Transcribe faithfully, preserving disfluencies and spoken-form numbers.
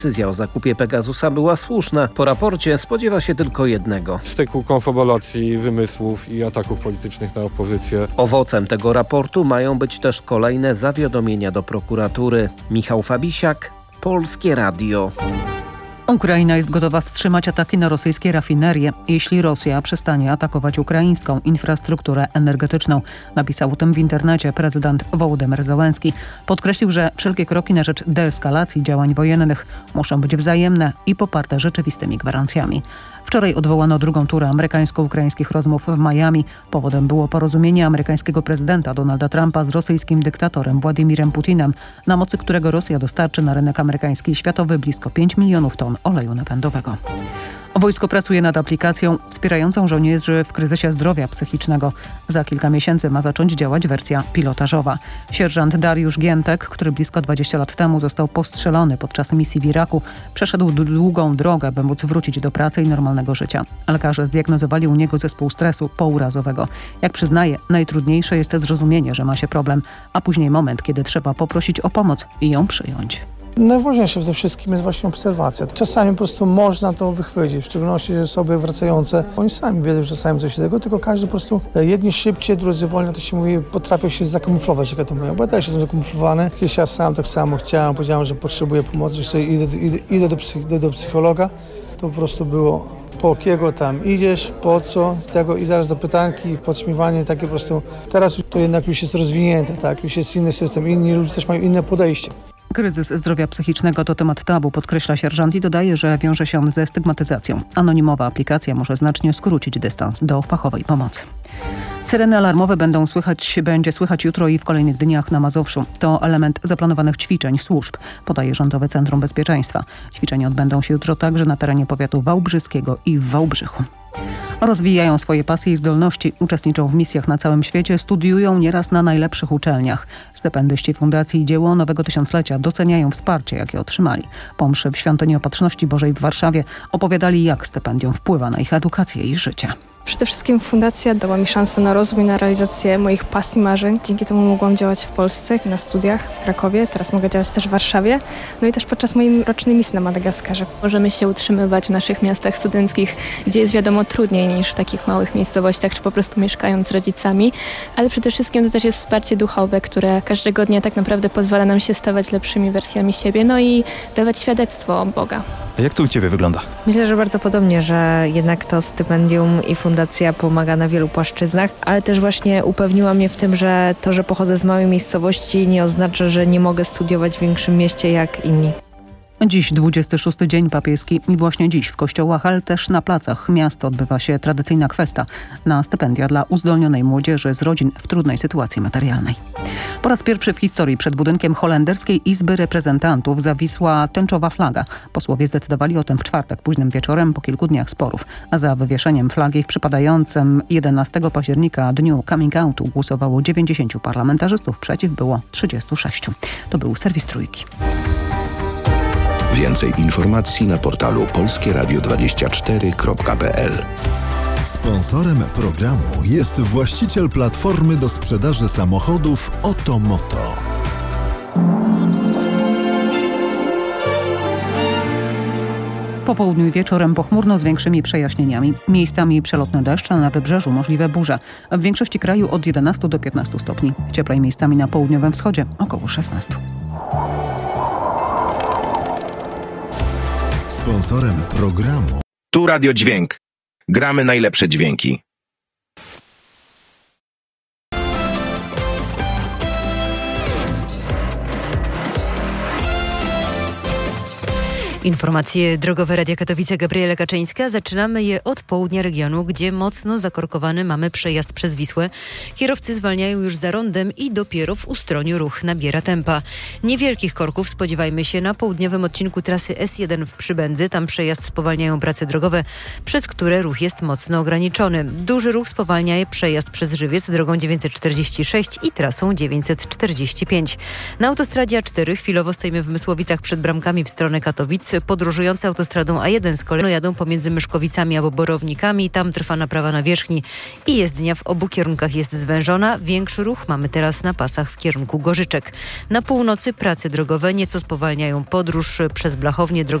Decyzja o zakupie Pegasusa była słuszna. Po raporcie spodziewa się tylko jednego. Styku konfabulacji, wymysłów i ataków politycznych na opozycję. Owocem tego raportu mają być też kolejne zawiadomienia do prokuratury. Michał Fabisiak, Polskie Radio. Ukraina jest gotowa wstrzymać ataki na rosyjskie rafinerie, jeśli Rosja przestanie atakować ukraińską infrastrukturę energetyczną. Napisał o tym w internecie prezydent Wołodymyr Zełenski. Podkreślił, że wszelkie kroki na rzecz deeskalacji działań wojennych muszą być wzajemne i poparte rzeczywistymi gwarancjami. Wczoraj odwołano drugą turę amerykańsko-ukraińskich rozmów w Miami. Powodem było porozumienie amerykańskiego prezydenta Donalda Trumpa z rosyjskim dyktatorem Władimirem Putinem, na mocy którego Rosja dostarczy na rynek amerykański i światowy blisko pięć milionów ton oleju napędowego. Wojsko pracuje nad aplikacją wspierającą żołnierzy w kryzysie zdrowia psychicznego. Za kilka miesięcy ma zacząć działać wersja pilotażowa. Sierżant Dariusz Giętek, który blisko dwadzieścia lat temu został postrzelony podczas misji w Iraku, przeszedł długą drogę, by móc wrócić do pracy i normalnego życia. Lekarze zdiagnozowali u niego zespół stresu pourazowego. Jak przyznaje, najtrudniejsze jest zrozumienie, że ma się problem, a później moment, kiedy trzeba poprosić o pomoc i ją przyjąć. Najważniejsze w tym wszystkim jest właśnie obserwacja. Czasami po prostu można to wychwycić, w szczególności osoby wracające. Oni sami wiedzą czasami coś tego, tylko każdy po prostu jedni szybciej, drudzy wolniej, to się mówi, potrafią się zakamuflować, jak ja to mówię. Bo ja też jestem zakamuflowany. Kiedyś ja sam tak samo chciałem, powiedziałem, że potrzebuję pomocy, że idę, idę, idę, do, psych, idę do psychologa. To po prostu było, po kiego tam idziesz, po co, tego i zaraz do pytanki, podśmiewanie, takie po prostu. Teraz to jednak już jest rozwinięte, tak, już jest inny system, inni ludzie też mają inne podejście. Kryzys zdrowia psychicznego to temat tabu, podkreśla sierżant i dodaje, że wiąże się on ze stygmatyzacją. Anonimowa aplikacja może znacznie skrócić dystans do fachowej pomocy. Syreny alarmowe będą słychać, będzie słychać jutro i w kolejnych dniach na Mazowszu. To element zaplanowanych ćwiczeń służb, podaje Rządowe Centrum Bezpieczeństwa. Ćwiczenia odbędą się jutro także na terenie powiatu wałbrzyskiego i w Wałbrzychu. Rozwijają swoje pasje i zdolności, uczestniczą w misjach na całym świecie, studiują nieraz na najlepszych uczelniach. Stypendyści Fundacji Dzieło Nowego Tysiąclecia doceniają wsparcie, jakie otrzymali. Po mszy w Świątyni Opatrzności Bożej w Warszawie opowiadali, jak stypendium wpływa na ich edukację i życie. Przede wszystkim fundacja dała mi szansę na rozwój, na realizację moich pasji, marzeń. Dzięki temu mogłam działać w Polsce, na studiach w Krakowie, teraz mogę działać też w Warszawie, no i też podczas mojej rocznej misji na Madagaskarze. Możemy się utrzymywać w naszych miastach studenckich, gdzie jest wiadomo trudniej niż w takich małych miejscowościach, czy po prostu mieszkając z rodzicami, ale przede wszystkim to też jest wsparcie duchowe, które każdego dnia tak naprawdę pozwala nam się stawać lepszymi wersjami siebie, no i dawać świadectwo Boga. A jak to u Ciebie wygląda? Myślę, że bardzo podobnie, że jednak to stypendium i fundacja pomaga na wielu płaszczyznach, ale też właśnie upewniła mnie w tym, że to, że pochodzę z małej miejscowości, nie oznacza, że nie mogę studiować w większym mieście jak inni. Dziś dwudziesty szósty dzień papieski i właśnie dziś w kościołach, ale też na placach miast odbywa się tradycyjna kwesta na stypendia dla uzdolnionej młodzieży z rodzin w trudnej sytuacji materialnej. Po raz pierwszy w historii przed budynkiem Holenderskiej Izby Reprezentantów zawisła tęczowa flaga. Posłowie zdecydowali o tym w czwartek późnym wieczorem po kilku dniach sporów. A za wywieszeniem flagi w przypadającym jedenastego października dniu coming outu głosowało dziewięćdziesięciu parlamentarzystów, przeciw było trzydziestu sześciu. To był serwis Trójki. Więcej informacji na portalu polskie radio dwadzieścia cztery kropka p l. Sponsorem programu jest właściciel platformy do sprzedaży samochodów Otomoto. Po południu i wieczorem pochmurno z większymi przejaśnieniami. Miejscami przelotne deszcze, a na wybrzeżu możliwe burze. W większości kraju od jedenastu do piętnastu stopni. Cieplej miejscami na południowym wschodzie około szesnastu. Sponsorem programu Tu Radio Dźwięk. Gramy najlepsze dźwięki. Informacje drogowe Radia Katowice, Gabriela Kaczyńska. Zaczynamy je od południa regionu, gdzie mocno zakorkowany mamy przejazd przez Wisłę. Kierowcy zwalniają już za rondem i dopiero w Ustroniu ruch nabiera tempa. Niewielkich korków spodziewajmy się na południowym odcinku trasy S jeden w Przybędzy. Tam przejazd spowalniają prace drogowe, przez które ruch jest mocno ograniczony. Duży ruch spowalnia przejazd przez Żywiec drogą dziewięćset czterdzieści sześć i trasą dziewięćset czterdzieści pięć. Na autostradzie A cztery chwilowo stoimy w Mysłowicach przed bramkami w stronę Katowic. Podróżujący autostradą A jeden z kolei jadą pomiędzy Myszkowicami a Borownikami. Tam trwa naprawa nawierzchni i jezdnia w obu kierunkach jest zwężona. Większy ruch mamy teraz na pasach w kierunku Gorzyczek. Na północy prace drogowe nieco spowalniają podróż przez Blachownię.